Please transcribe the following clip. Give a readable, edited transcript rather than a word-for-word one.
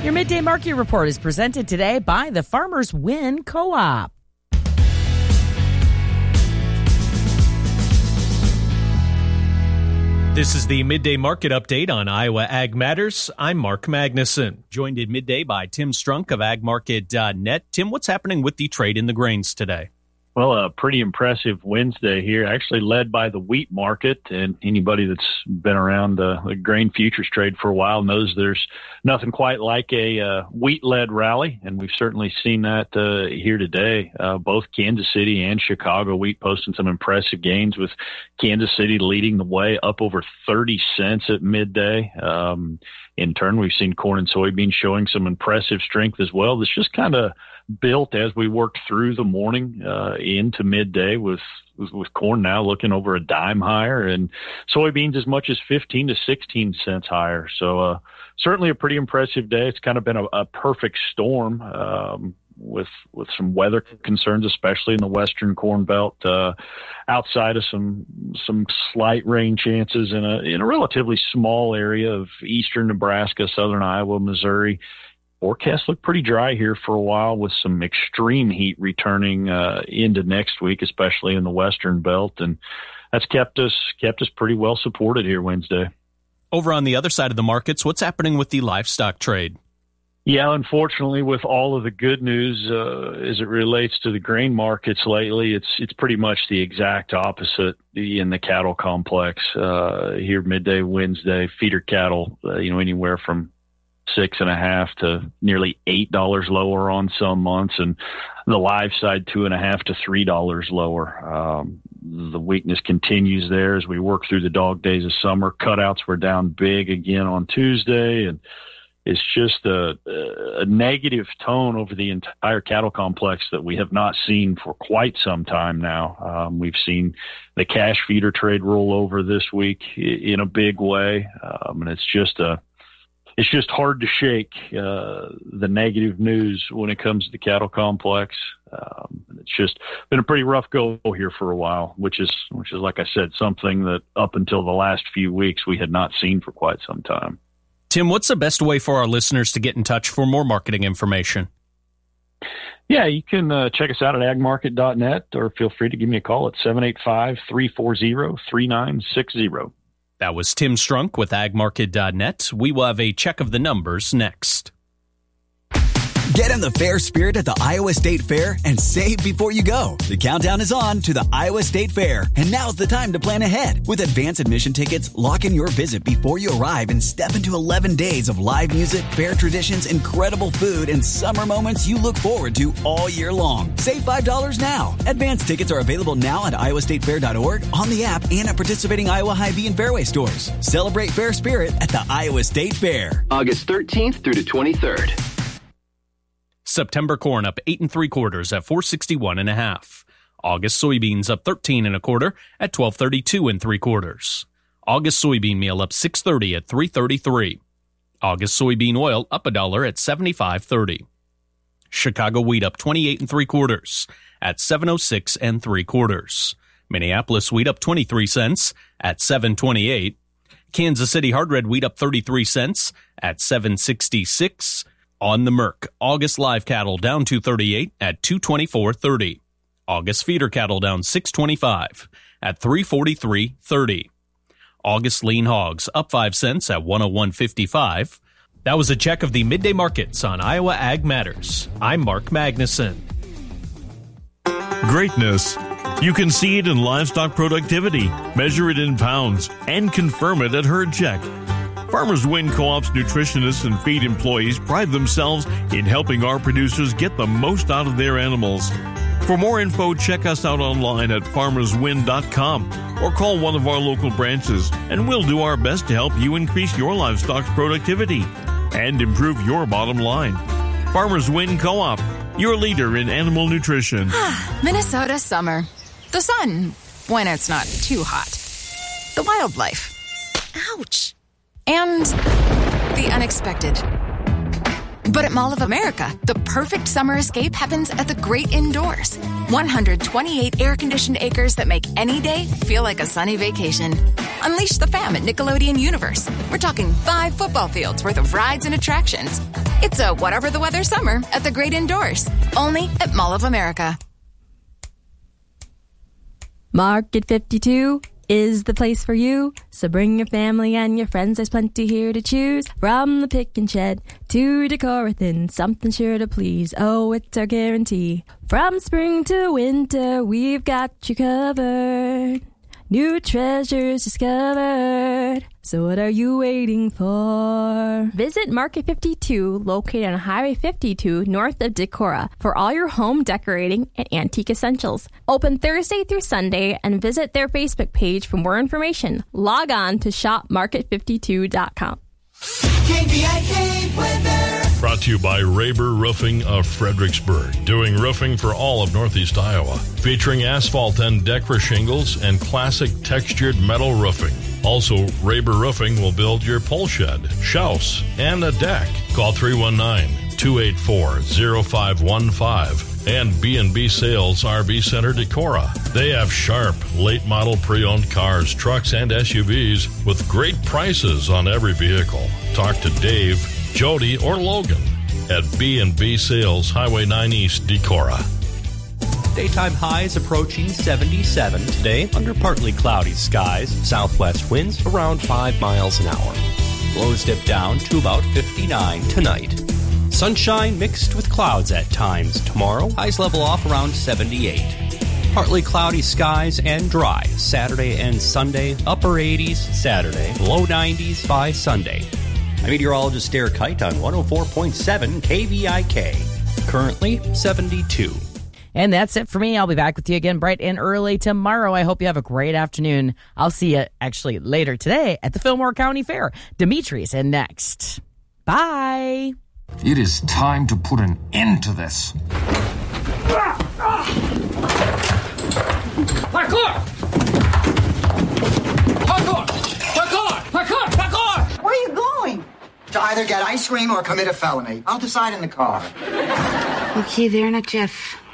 Your Midday Market Report is presented today by the Farmers Win Co-op. This is the Midday Market Update on Iowa Ag Matters. I'm Mark Magnuson, joined at midday by Tim Strunk of agmarket.net. Tim, what's happening with the trade in the grains today? Well, a pretty impressive Wednesday here, actually led by the wheat market. And anybody that's been around the grain futures trade for a while knows there's nothing quite like a wheat-led rally. And we've certainly seen that here today. Both Kansas City and Chicago wheat posting some impressive gains, with Kansas City leading the way up over 30 cents at midday. In turn, we've seen corn and soybeans showing some impressive strength as well. It's just kind of built as we worked through the morning into midday, with corn now looking over a dime higher and soybeans as much as 15 to 16 cents higher. So certainly a pretty impressive day. It's kind of been a perfect storm with some weather concerns, especially in the western corn belt, outside of some slight rain chances in a relatively small area of eastern Nebraska, southern Iowa, Missouri. Forecasts look pretty dry here for a while, with some extreme heat returning into next week, especially in the western belt, and that's kept us pretty well supported here Wednesday. Over on the other side of the markets, what's happening with the livestock trade? Yeah, unfortunately, with all of the good news as it relates to the grain markets lately, it's pretty much the exact opposite in the cattle complex here midday Wednesday. Feeder cattle, anywhere from $6.50 to nearly $8 lower on some months, and the live side $2.50 to $3 lower. The weakness continues there as we work through the dog days of summer. Cutouts were down big again on Tuesday, and it's just a negative tone over the entire cattle complex that we have not seen for quite some time now. We've seen the cash feeder trade roll over this week in a big way, and it's just hard to shake the negative news when it comes to the cattle complex. It's just been a pretty rough go here for a while, which is, like I said, something that up until the last few weeks we had not seen for quite some time. Tim, what's the best way for our listeners to get in touch for more marketing information? Yeah, you can check us out at agmarket.net, or feel free to give me a call at 785-340-3960. That was Tim Strunk with agmarket.net. We will have a check of the numbers next. Get in the fair spirit at the Iowa State Fair and save before you go. The countdown is on to the Iowa State Fair, and now's the time to plan ahead. With advance admission tickets, lock in your visit before you arrive and step into 11 days of live music, fair traditions, incredible food, and summer moments you look forward to all year long. Save $5 now. Advance tickets are available now at iowastatefair.org, on the app, and at participating Iowa Hy-Vee and Fairway stores. Celebrate fair spirit at the Iowa State Fair. August 13th through the 23rd. September corn up 8 3/4 at 461.5. August soybeans up 13 1/4 at 1232 3/4. August soybean meal up 6.30 at 3.33. August soybean oil up $1 at 75.30. Chicago wheat up 28 3/4 at 706 3/4. Minneapolis wheat up 23 cents at 7.28. Kansas City hard red wheat up 33 cents at 7.66. On the Merc, August live cattle down 238 at 224.30. August feeder cattle down 625 at 343.30. August lean hogs up 5 cents at 101.55. That was a check of the midday markets on Iowa Ag Matters. I'm Mark Magnuson. Greatness. You can see it in livestock productivity, measure it in pounds, and confirm it at Herd Check. Farmers Win Co-op's nutritionists and feed employees pride themselves in helping our producers get the most out of their animals. For more info, check us out online at farmerswin.com or call one of our local branches, and we'll do our best to help you increase your livestock's productivity and improve your bottom line. Farmers Win Co-op, your leader in animal nutrition. Minnesota summer. The sun, when it's not too hot. The wildlife. Ouch. And the unexpected. But at Mall of America, the perfect summer escape happens at the great indoors. 128 air-conditioned acres that make any day feel like a sunny vacation. Unleash the fam at Nickelodeon Universe. We're talking 5 football fields worth of rides and attractions. It's a whatever the weather summer at the Great Indoors. Only at Mall of America. Market 52 is the place for you. So bring your family and your friends. There's plenty here to choose. From the pick and shed to Decorathon, something sure to please. Oh, it's our guarantee. From spring to winter, we've got you covered. New treasures discovered. So what are you waiting for? Visit Market 52, located on Highway 52, north of Decorah, for all your home decorating and antique essentials. Open Thursday through Sunday, and visit their Facebook page for more information. Log on to shopmarket52.com. KVIK weather. Brought to you by Raber Roofing of Fredericksburg, doing roofing for all of Northeast Iowa, featuring asphalt and Decra shingles and classic textured metal roofing. Also, Raber Roofing will build your pole shed, shouse, and a deck. Call 319-284-0515 and B&B Sales RV Center Decorah. They have sharp, late model pre-owned cars, trucks, and SUVs with great prices on every vehicle. Talk to Dave, Jody, or Logan at B&B Sales, Highway 9 East, Decorah. Daytime highs approaching 77 today under partly cloudy skies. Southwest winds around 5 miles an hour. Lows dip down to about 59 tonight. Sunshine mixed with clouds at times tomorrow. Highs level off around 78. Partly cloudy skies and dry Saturday and Sunday. Upper 80s Saturday. Low 90s by Sunday. I'm meteorologist Derek Kite on 104.7 KVIK. Currently 72. And that's it for me. I'll be back with you again bright and early tomorrow. I hope you have a great afternoon. I'll see you actually later today at the Fillmore County Fair. Dimitri's in next. Bye. It is time to put an end to this. Parkour! Parkour! Parkour! Parkour! Parkour! Where are you going? To either get ice cream or commit a felony. I'll decide in the car. Okay, there, now, Jeff.